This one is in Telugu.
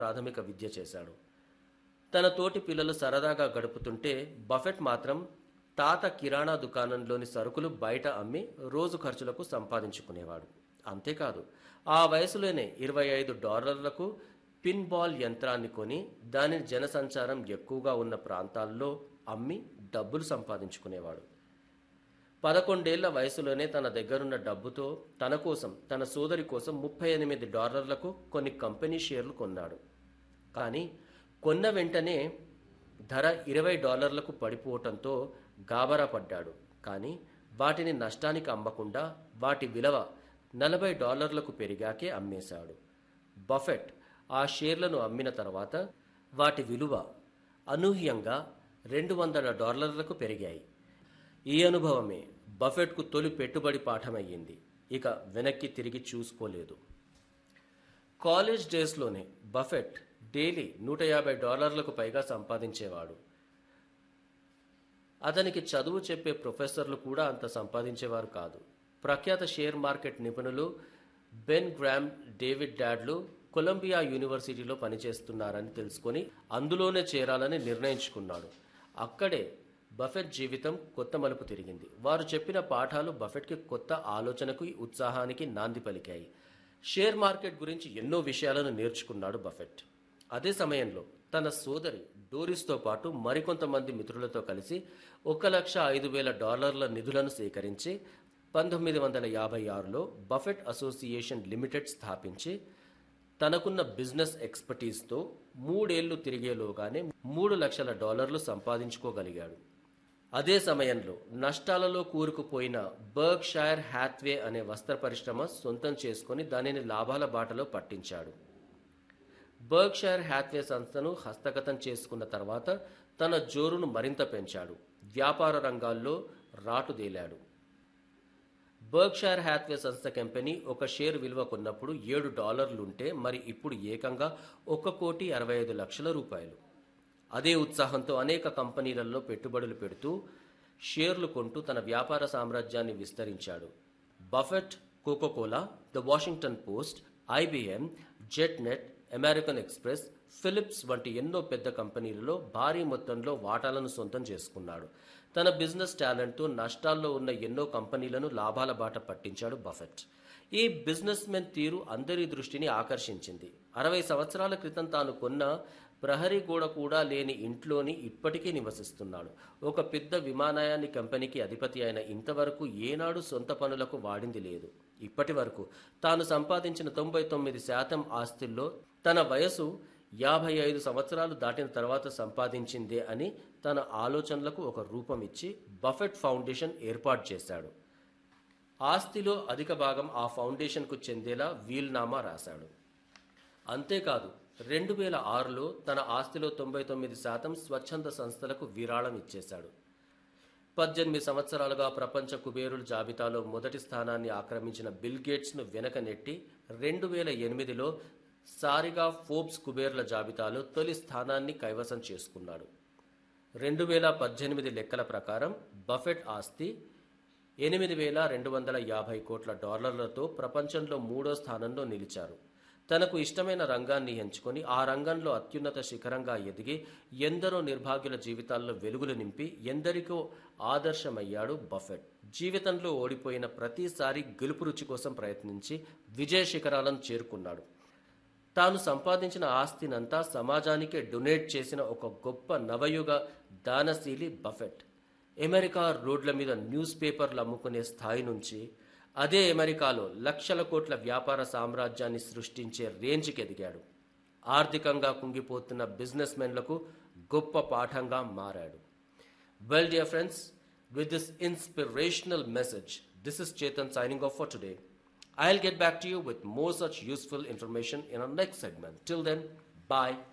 ప్రాథమిక విద్య చేశాడు. తన తోటి పిల్లలు సరదాగా గడుపుతుంటే బఫెట్ మాత్రం తాత కిరాణా దుకాణంలోని సరుకులు బయట అమ్మి రోజు ఖర్చులకు సంపాదించుకునేవాడు. అంతేకాదు, ఆ వయసులోనే $25 పిన్ బాల్ యంత్రాన్ని కొని దానిని జనసంచారం ఎక్కువగా ఉన్న ప్రాంతాల్లో అమ్మి డబ్బులు సంపాదించుకునేవాడు. 11 ఏళ్ల వయసులోనే తన దగ్గరున్న డబ్బుతో తన కోసం, తన సోదరి కోసం $38 కొన్ని కంపెనీ షేర్లు కొన్నాడు. కానీ కొన్న వెంటనే ధర $20 పడిపోవటంతో గాబరా పడ్డాడు. కానీ వాటిని నష్టానికి అమ్మకుండా వాటి విలువ $40 పెరిగాకే అమ్మేశాడు. బఫెట్ ఆ షేర్లను అమ్మిన తర్వాత వాటి విలువ అనూహ్యంగా $200 పెరిగాయి. ఈ అనుభవమే బఫెట్కు తొలి పెట్టుబడి పాఠమయ్యింది. ఇక వెనక్కి తిరిగి చూసుకోలేదు. కాలేజ్ డేస్లోనే బఫెట్ డైలీ $150 పైగా సంపాదించేవాడు. అతనికి చదువు చెప్పే ప్రొఫెసర్లు కూడా అంత సంపాదించేవారు కాదు. ప్రఖ్యాత షేర్ మార్కెట్ నిపుణులు బెన్ గ్రామ్, డేవిడ్ డాడ్లు కొలంబియా యూనివర్సిటీలో పనిచేస్తున్నారని తెలుసుకొని అందులోనే చేరాలని నిర్ణయించుకున్నాడు. అక్కడే బఫెట్ జీవితం కొత్త మలుపు తిరిగింది. వారు చెప్పిన పాఠాలు బఫెట్కి కొత్త ఆలోచనకు, ఉత్సాహానికి నాంది పలికాయి. షేర్ మార్కెట్ గురించి ఎన్నో విషయాలను నేర్చుకున్నాడు బఫెట్. అదే సమయంలో తన సోదరి డోరిస్తో పాటు మరికొంతమంది మిత్రులతో కలిసి $1,05,000 నిధులను సేకరించి 1956లో బఫెట్ అసోసియేషన్ లిమిటెడ్ స్థాపించి తనకున్న బిజినెస్ ఎక్స్పర్టీస్తో 3 ఏళ్లు తిరిగేలోగానే $3 లక్షల సంపాదించుకోగలిగాడు. అదే సమయంలో నష్టాలలో కూరుకుపోయిన బర్క్షైర్ హ్యాత్వే అనే వస్త్ర పరిశ్రమ సొంతం చేసుకుని దానిని లాభాల బాటలో పట్టించాడు. బర్క్షైర్ హ్యాత్వే సంస్థను హస్తగతం చేసుకున్న తర్వాత తన జోరును మరింత పెంచాడు. వ్యాపార రంగాల్లో రాటుదేలాడు. బర్క్షైర్ హ్యాత్వే సంస్థ కంపెనీ ఒక షేర్ విలువ కొన్నప్పుడు $7 ఉంటే మరి ఇప్పుడు ఏకంగా $1,65,00,000. అదే ఉత్సాహంతో అనేక కంపెనీలలో పెట్టుబడులు పెడుతూ షేర్లు కొంటూ తన వ్యాపార సామ్రాజ్యాన్ని విస్తరించాడు. Buffet Coca Cola, the Washington post, IBM, జెట్నెట్, American express, Philips వంటి ఎన్నో పెద్ద కంపెనీలలో భారీ మొత్తంలో వాటాలను సొంతం చేసుకున్నాడు. తన బిజినెస్ టాలెంట్తో నష్టాల్లో ఉన్న ఎన్నో కంపెనీలను లాభాల బాట పట్టించాడు బఫెట్. ఈ బిజినెస్ మెన్ తీరు అందరి దృష్టిని ఆకర్షించింది. 60 సంవత్సరాల క్రితం తాను కొన్న ప్రహరీ గోడ కూడా లేని ఇంట్లోని ఇప్పటికీ నివసిస్తున్నాడు. ఒక పెద్ద విమానయాన కంపెనీకి అధిపతి అయిన ఇంతవరకు ఏనాడు సొంత పనులకు వాడింది లేదు. ఇప్పటి వరకు తాను సంపాదించిన 99% ఆస్తుల్లో తన వయసు 55 సంవత్సరాలు దాటిన తర్వాత సంపాదించిందే అని తన ఆలోచనలకు ఒక రూపం ఇచ్చి బఫెట్ ఫౌండేషన్ ఏర్పాటు చేశాడు. ఆస్తిలో అధిక భాగం ఆ ఫౌండేషన్కు చెందేలా వీల్నామా రాశాడు. అంతేకాదు 2006లో తన ఆస్తిలో 99% స్వచ్ఛంద సంస్థలకు విరాళం ఇచ్చేశాడు. 18 సంవత్సరాలుగా ప్రపంచ కుబేరుల జాబితాలో మొదటి స్థానాన్ని ఆక్రమించిన బిల్ గేట్స్ను వెనక నెట్టి 2008లో సారిగా ఫోర్బ్స్ కుబేర్ల జాబితాలో తొలి స్థానాన్ని కైవసం చేసుకున్నాడు. 2018 లెక్కల ప్రకారం బఫెట్ ఆస్తి $8,250 కోట్ల ప్రపంచంలో 3వ స్థానంలో నిలిచారు. తనకు ఇష్టమైన రంగాన్ని ఎంచుకొని ఆ రంగంలో అత్యున్నత శిఖరంగా ఎదిగి ఎందరో నిర్భాగ్యుల జీవితాల్లో వెలుగులు నింపి ఎందరికో ఆదర్శమయ్యాడు బఫెట్. జీవితంలో ఓడిపోయిన ప్రతిసారి గెలుపు రుచి కోసం ప్రయత్నించి విజయ శిఖరాలను చేరుకున్నాడు. తాను సంపాదించిన ఆస్తినంతా సమాజానికే డొనేట్ చేసిన ఒక గొప్ప నవయుగ దానశీలి బఫెట్. అమెరికా రోడ్ల మీద న్యూస్ పేపర్లు అమ్ముకునే స్థాయి నుంచి అదే అమెరికాలో లక్షల కోట్ల వ్యాపార సామ్రాజ్యాన్ని సృష్టించే రేంజ్కి ఎదిగాడు. ఆర్థికంగా కుంగిపోతున్న బిజినెస్ మెన్లకు గొప్ప పాఠంగా మారాడు. Well, dear friends, with this inspirational message, this is Chetan signing off for today. I'll get back to you with more such useful information in our next segment. Till then, bye.